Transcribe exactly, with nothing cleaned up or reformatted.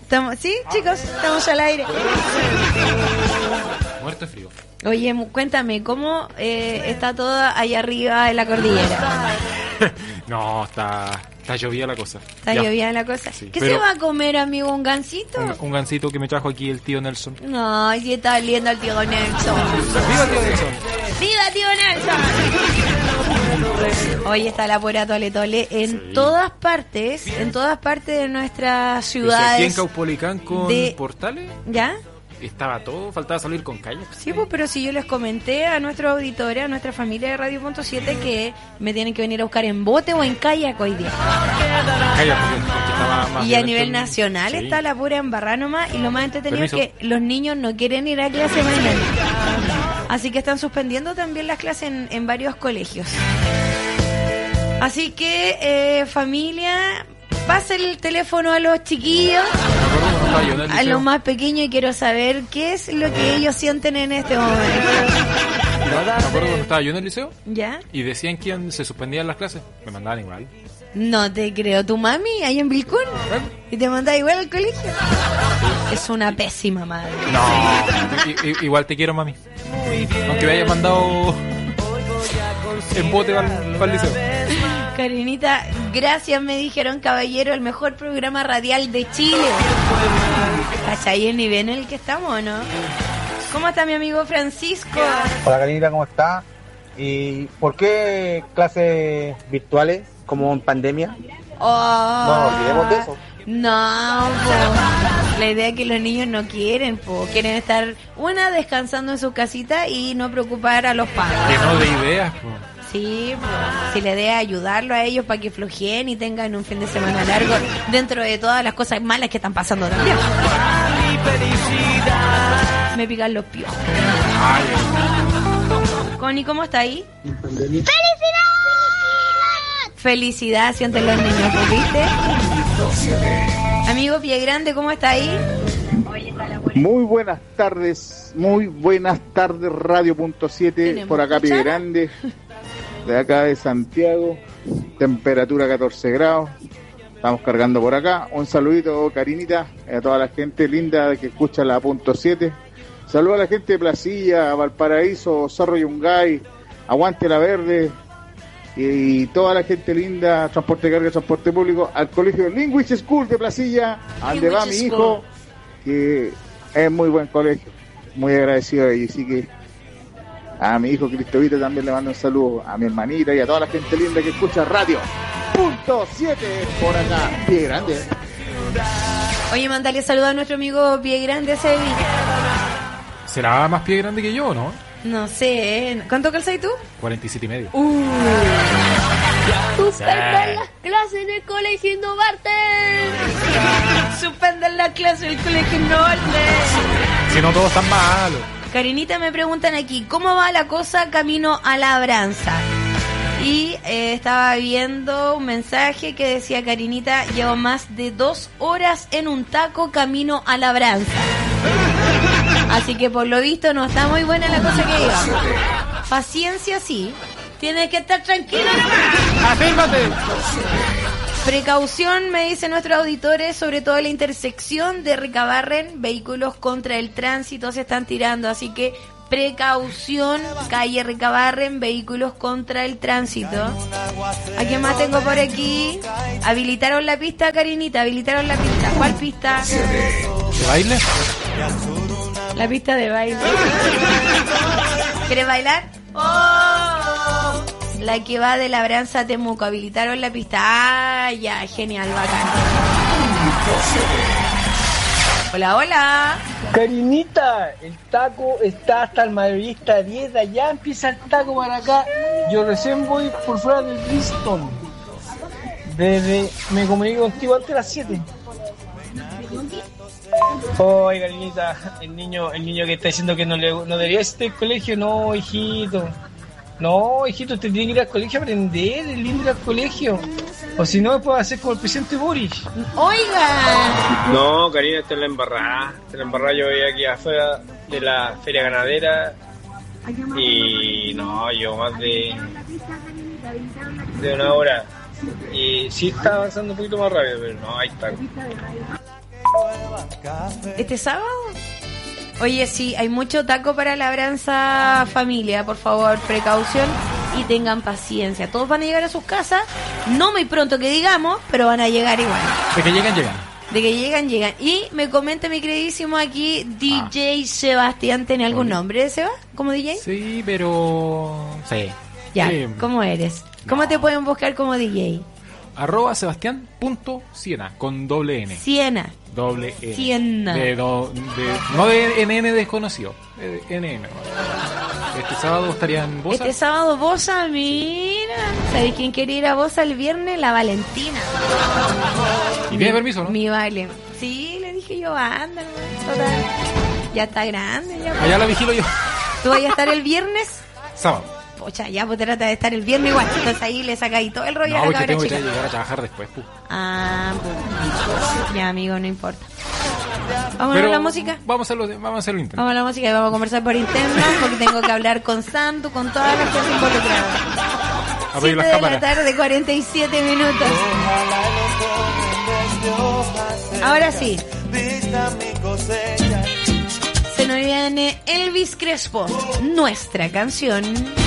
¿Estamos, sí, chicos? Estamos al aire. Muerto de frío. Oye, cuéntame, ¿cómo eh, está todo allá arriba en la cordillera? No, está, está llovida la cosa. ¿Está Ya. llovida la cosa? Sí, ¿Qué pero- se va a comer, amigo? ¿Un gansito? Un, un gansito que me trajo aquí el tío Nelson. No, sí está lindo el tío Nelson. ¡Viva tío Nelson! ¡Viva tío Nelson! Hoy está la pura tole tole en Sí. todas partes, en todas partes de nuestras Pues aquí en ciudades. Caupolicán con de- Portales ¿Ya? estaba todo, faltaba salir con kayak. Sí, pues, pero si yo les comenté a nuestros auditores, a nuestra familia de Radio Punto siete, que me tienen que venir a buscar en bote o en kayak hoy día. Kayak, porque, porque estaba más Y a violento nivel el- nacional Sí. está la pura embarrada nomás, y lo más entretenido Permiso. es que los niños no quieren ir a clase mañana. Así que están suspendiendo también las clases en, en varios colegios. Así que, eh, familia, pasa el teléfono a los chiquillos, Me acuerdo cuando estaba yo en el a liceo. los más pequeños, y quiero saber qué es lo que ellos sienten en este momento. Me acuerdo cuando estaba yo en el liceo ¿Ya? y decían que iban- se suspendían las clases. Me mandaban igual. No te creo. ¿Tu mami ahí en Vilcún? ¿Y te manda igual al colegio? Es una pésima madre. No, i- i- igual te quiero, mami. Aunque me hayas mandado en bote para el liceo. Karinita, gracias, me dijeron, caballero, el mejor programa radial de Chile. ¿Cachai el nivel en el que estamos, o no? ¿Cómo está mi amigo Francisco? Hola Karinita, ¿cómo está? ¿Y por qué clases virtuales como en pandemia? Oh, No nos olvidemos de eso. No, po. La idea es que los niños no quieren, po. Quieren estar, una, descansando en su casita y no preocupar a los padres. Que no de ideas, po. Sí, pues, si la idea es ayudarlo a ellos para que flojeen y tengan un fin de semana largo dentro de todas las cosas malas que están pasando también. Me pican los piojos. Connie, ¿cómo está ahí? ¡Felicidad! Felicidad, sienten los niños, ¿pues, ¿viste? Amigo Pie Grande, ¿cómo está ahí? Muy buenas tardes, muy buenas tardes, Radio Punto siete, ¿Tenemos por acá Pie cuchara? Grande, de acá de Santiago, temperatura catorce grados, estamos cargando por acá. Un saludito, Karinita, a toda la gente linda que escucha la Punto siete. Saludos a la gente de Placilla, Valparaíso, Cerro Yungay, Aguante la Verde, y toda la gente linda, transporte de carga, transporte público, al colegio Language School de Placilla, donde va mi Language hijo, que es muy buen colegio, muy agradecido de ellos. Así que a mi hijo Cristovito también le mando un saludo, a mi hermanita y a toda la gente linda que escucha Radio Punto siete por acá, Pie Grande. Oye, mándale saludo a nuestro amigo Pie Grande, Sevi. ¿Será más pie grande que yo, no? No sé, ¿eh? ¿Cuánto calzas tú? cuarenta y siete y medio. Uh. Suspender las clases en el colegio Innovarte. Suspenden la clase del colegio Norte. Si no, todos están malos. Karinita, me preguntan aquí, ¿cómo va la cosa camino a Labranza? Y eh, estaba viendo un mensaje que decía, Karinita, llevo más de dos horas en un taco camino a Labranza. Así que por lo visto no está muy buena la cosa que iba. Paciencia sí, tienes que estar tranquilo nomás. ¡Afírmate! Precaución, me dicen nuestros auditores, sobre todo en la intersección de Ricabarren, vehículos contra el tránsito se están tirando, así que precaución, calle Ricabarren, vehículos contra el tránsito. ¿A quién más tengo por aquí? Habilitaron la pista, Karinita, habilitaron la pista. ¿Cuál pista? ¿De baile? La pista de baile. ¿Quieres bailar? ¡Oh! La que va de Labranza a Temuco. Habilitaron la pista. Ah, ya, genial, bacán. Hola, hola. Karinita, el taco está hasta el mayorista diez, de allá empieza el taco para acá. Yo recién voy por fuera del Bristol. Desde, me comunico contigo antes de las siete. Oye, Karinita, el niño, el niño que está diciendo que no le no debería estar en el colegio, no, hijito. No, hijito, usted tiene que ir al colegio a aprender, es lindo ir al colegio. O si no, puede hacer como el presidente Boris. Oiga. No, Karina, esta es la embarrada. Esta es la embarrada. Yo voy aquí afuera de la feria ganadera y no, yo más de, de una hora. Y sí está avanzando un poquito más rápido, pero no, ahí está. ¿Este sábado? Oye, sí, hay mucho taco para labranza familia. Por favor, precaución y tengan paciencia. Todos van a llegar a sus casas, no muy pronto que digamos, pero van a llegar igual. De que llegan, llegan. De que llegan, llegan. Y me comenta mi queridísimo aquí, D J ah. Sebastián. ¿Tiene algún okay. nombre, Seba? ¿Como D J? Sí, pero... Sí. Ya, sí. ¿Cómo eres? ¿Cómo no. te pueden buscar como D J? Arroba Sebastián punto Siena, con doble N. Siena. Doble N. Siena. De, do, de, no de N N desconocido, de N N. Este sábado estaría en Bosa. Este sábado Bosa, mira. ¿Sabes quién quiere ir a Bosa el viernes? La Valentina. ¿Y tiene permiso, no? Mi Vale. Sí, le dije yo, anda, total. Ya está grande. Ya, allá la vigilo yo. ¿Tú vas a estar el viernes? Sábado. Pocha, ya pues trata de estar el viernes igual. Entonces ahí le saca ahí todo el rollo no, a la cabra tengo chica. que llegar a trabajar después, pu. Ah, pues. Ya, amigo, no importa. ¿Vamos Pero a la música? Vamos a hacerlo, vamos a hacerlo interno. Vamos a la música y vamos a conversar por interno porque tengo que hablar con Santu, con todas las cosas involucradas. siete de cámaras. La tarde, cuarenta y siete minutos. Ahora sí. Se nos viene Elvis Crespo, nuestra canción.